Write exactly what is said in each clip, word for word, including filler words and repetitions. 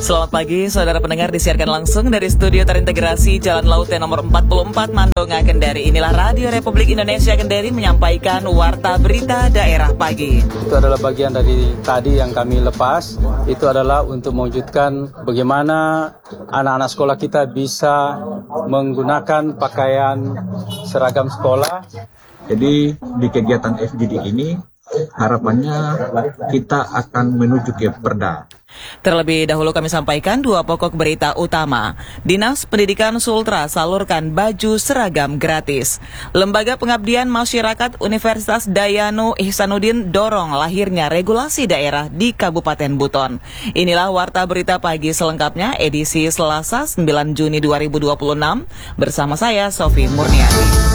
Selamat pagi, saudara pendengar, disiarkan langsung dari studio terintegrasi Jalan Laut nomor empat puluh empat Mandonga, Kendari. Inilah Radio Republik Indonesia Kendari menyampaikan Warta Berita Daerah Pagi. Itu adalah bagian dari tadi yang kami lepas. Itu adalah untuk mewujudkan bagaimana anak-anak sekolah kita bisa menggunakan pakaian seragam sekolah. Jadi di kegiatan F G D ini harapannya kita akan menuju ke Perda. Terlebih dahulu kami sampaikan dua pokok berita utama. Dinas Pendidikan Sultra salurkan baju seragam gratis. Lembaga Pengabdian Masyarakat Universitas Dayanu Ihsanuddin dorong lahirnya regulasi daerah di Kabupaten Buton. Inilah Warta Berita Pagi selengkapnya edisi Selasa sembilan Juni dua ribu dua puluh enam bersama saya Sofi Murniati.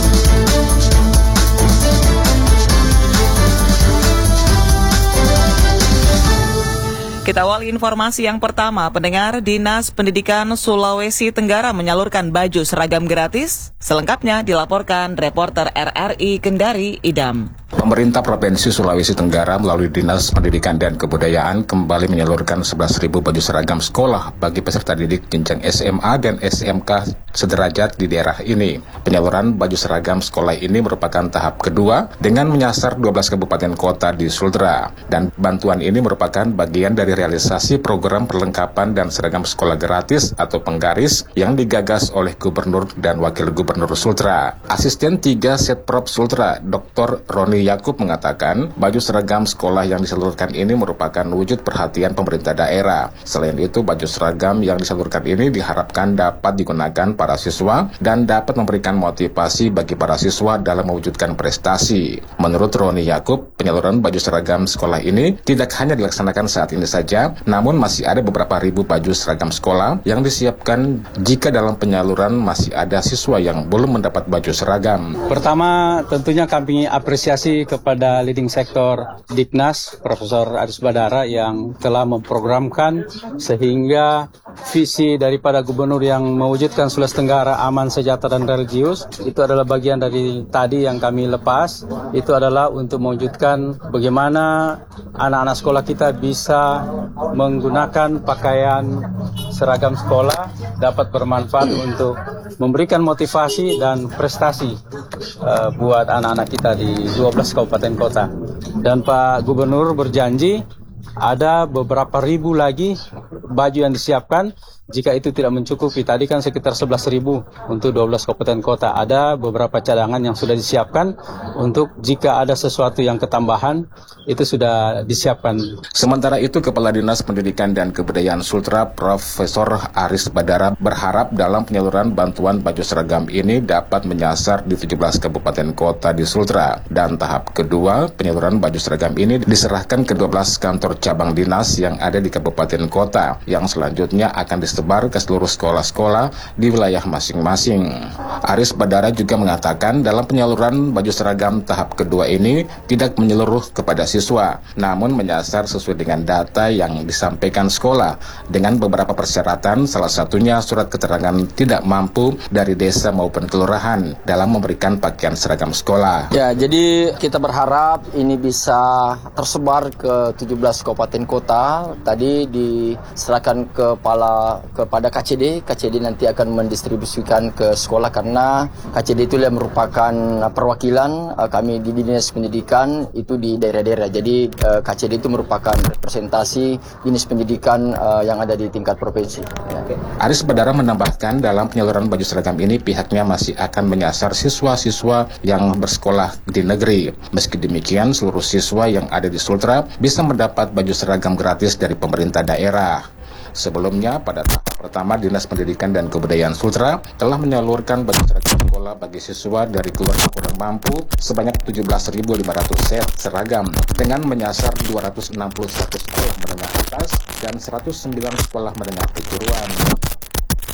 Kita awali informasi yang pertama. Pendengar, Dinas Pendidikan Sulawesi Tenggara menyalurkan baju seragam gratis. Selengkapnya dilaporkan reporter R R I Kendari, Idam. Pemerintah Provinsi Sulawesi Tenggara melalui Dinas Pendidikan dan Kebudayaan kembali menyalurkan sebelas ribu baju seragam sekolah bagi peserta didik jenjang S M A dan S M K sederajat di daerah ini. Penyaluran baju seragam sekolah ini merupakan tahap kedua dengan menyasar dua belas kabupaten kota di Sultra. Dan bantuan ini merupakan bagian dari realisasi program perlengkapan dan seragam sekolah gratis atau penggaris yang digagas oleh Gubernur dan Wakil Gubernur Sultra. Asisten tiga Setprov Sultra, Doktor Roni Yakub mengatakan, baju seragam sekolah yang disalurkan ini merupakan wujud perhatian pemerintah daerah. Selain itu, baju seragam yang disalurkan ini diharapkan dapat digunakan para siswa dan dapat memberikan motivasi bagi para siswa dalam mewujudkan prestasi. Menurut Roni Yakub, penyaluran baju seragam sekolah ini tidak hanya dilaksanakan saat ini saja, namun masih ada beberapa ribu baju seragam sekolah yang disiapkan jika dalam penyaluran masih ada siswa yang belum mendapat baju seragam. Pertama, tentunya kami apresiasi kepada leading sektor Diknas, Profesor Aris Badara yang telah memprogramkan sehingga visi daripada Gubernur yang mewujudkan Sulawesi Tenggara aman, sejahtera, dan religius itu adalah bagian dari tadi yang kami lepas. Itu adalah untuk mewujudkan bagaimana anak-anak sekolah kita bisa menggunakan pakaian seragam sekolah dapat bermanfaat untuk memberikan motivasi dan prestasi uh, buat anak-anak kita di dua belas kabupaten kota. Dan Pak Gubernur berjanji ada beberapa ribu lagi baju yang disiapkan. Jika itu tidak mencukupi, tadi kan sekitar sebelas ribu untuk dua belas kabupaten kota. Ada beberapa cadangan yang sudah disiapkan untuk jika ada sesuatu yang ketambahan, itu sudah disiapkan. Sementara itu, Kepala Dinas Pendidikan dan Kebudayaan Sultra, Profesor Aris Badara, berharap dalam penyaluran bantuan baju seragam ini dapat menyasar di tujuh belas kabupaten kota di Sultra. Dan tahap kedua, penyaluran baju seragam ini diserahkan ke dua belas kantor cabang dinas yang ada di kabupaten kota, yang selanjutnya akan disebar ke seluruh sekolah-sekolah di wilayah masing-masing. Aris Badara juga mengatakan dalam penyaluran baju seragam tahap kedua ini tidak menyeluruh kepada siswa, namun menyasar sesuai dengan data yang disampaikan sekolah dengan beberapa persyaratan, salah satunya surat keterangan tidak mampu dari desa maupun kelurahan dalam memberikan pakaian seragam sekolah. Ya, jadi kita berharap ini bisa tersebar ke tujuh belas kabupaten kota. Tadi diserahkan kepala kepada K C D. K C D nanti akan mendistribusikan ke sekolah karena K C D itu yang merupakan perwakilan kami di Dinas Pendidikan itu di daerah-daerah. Jadi K C D itu merupakan representasi Dinas Pendidikan yang ada di tingkat provinsi. Aris Badara menambahkan dalam penyaluran baju seragam ini pihaknya masih akan menyasar siswa-siswa yang bersekolah di negeri. Meski demikian, seluruh siswa yang ada di Sultra bisa mendapat baju seragam gratis dari pemerintah daerah. Sebelumnya, pada tahap pertama, Dinas Pendidikan dan Kebudayaan Sultra telah menyalurkan baju seragam sekolah bagi siswa dari keluarga kurang mampu sebanyak tujuh belas ribu lima ratus set seragam dengan menyasar dua ratus enam puluh satu sekolah menengah atas dan seratus sembilan sekolah menengah kejuruan.